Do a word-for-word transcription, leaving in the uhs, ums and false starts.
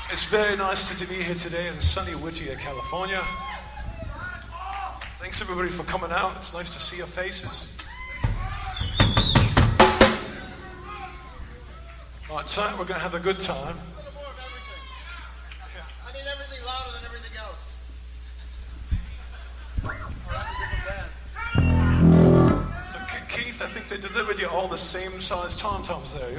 It's very nice to be here today in sunny Whittier, California. Thanks everybody for coming out. It's nice to see your faces. All right, tonight we're going to have a good time. I need everything louder than everything else. So Keith, I think they delivered you all the same size tom-toms there, yeah?